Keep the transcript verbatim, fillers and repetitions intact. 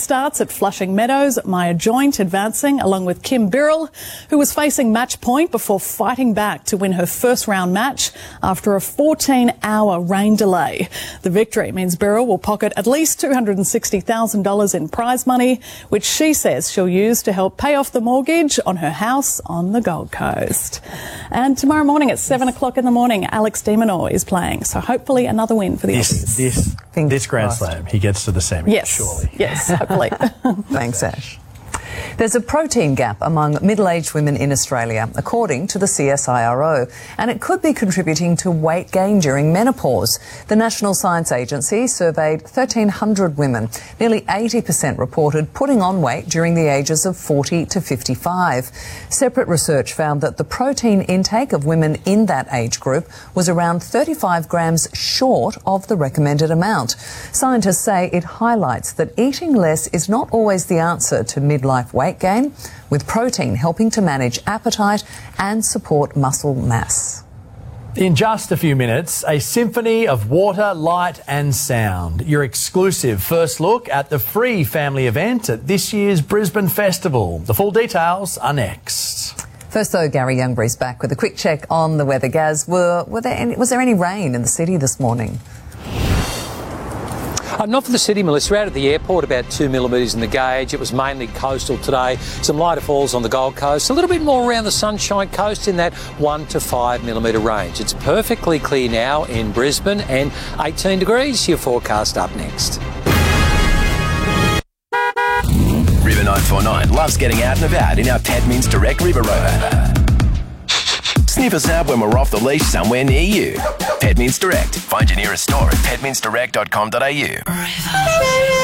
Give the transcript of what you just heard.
restarts at Flushing Meadows. Maya Joint advancing along with Kim Birrell, who was facing match point before fighting back to win her first round match after a fourteen hour rain delay. The victory means Birrell will pocket at least two hundred sixty thousand dollars in prize money, which she says she'll use to help pay off the mortgage on her house on the Gold Coast. And tomorrow morning at seven o'clock in the morning, Alex de Minaur is playing. So hopefully another win for the This, Aussies. this, this Grand Slam, he gets to the semi, Yes, surely. yes, hopefully. Thanks, Ash. There's a protein gap among middle-aged women in Australia, according to the C S I R O, and it could be contributing to weight gain during menopause. The National Science Agency surveyed thirteen hundred women. Nearly eighty percent reported putting on weight during the ages of forty to fifty-five. Separate research found that the protein intake of women in that age group was around thirty-five grams short of the recommended amount. Scientists say it highlights that eating less is not always the answer to midlife weight gain, with protein helping to manage appetite and support muscle mass. In just a few minutes, a symphony of water, light and sound. Your exclusive first look at the free family event at this year's Brisbane Festival. The full details are next. First though, Gary Youngbury's back with a quick check on the weather. Gaz, were, were there any, was there any rain in the city this morning? Uh, not for the city, Melissa. We're out at the airport, about two millimetres in the gauge. It was mainly coastal today. Some lighter falls on the Gold Coast. A little bit more around the Sunshine Coast in that one to five millimetre range. It's perfectly clear now in Brisbane and eighteen degrees. Your forecast up next. River nine four nine loves getting out and about in our Petmeans Direct River Rover. Sniff us out when we're off the leash somewhere near you. Petmeans Direct. Find your nearest store at pet means direct dot com dot a u.